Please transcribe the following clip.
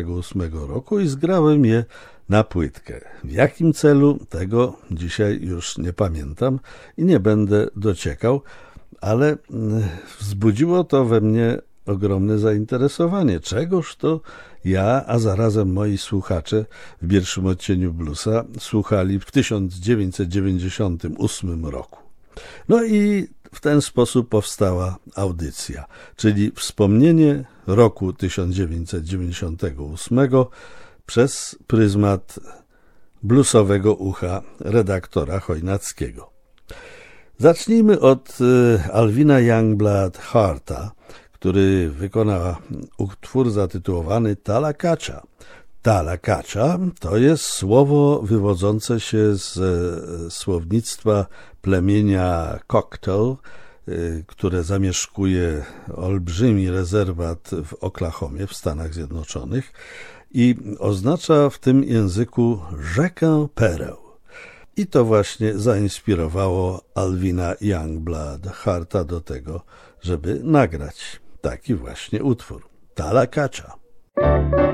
1978 roku i zgrałem je na płytkę. W jakim celu, tego dzisiaj już nie pamiętam i nie będę dociekał, ale wzbudziło to we mnie ogromne zainteresowanie. Czegoż to ja, a zarazem moi słuchacze w pierwszym odcieniu bluesa słuchali w 1998 roku. No i w ten sposób powstała audycja, czyli wspomnienie roku 1998 przez pryzmat bluesowego ucha redaktora Chojnackiego. Zacznijmy od Alvina Youngblood Harta, który wykonał utwór zatytułowany Talakacha. Talakacha to jest słowo wywodzące się z słownictwa plemienia Choctaw, które zamieszkuje olbrzymi rezerwat w Oklahomie w Stanach Zjednoczonych i oznacza w tym języku rzekę pereł. I to właśnie zainspirowało Alvina Youngblood Harta do tego, żeby nagrać taki właśnie utwór. Talakacha.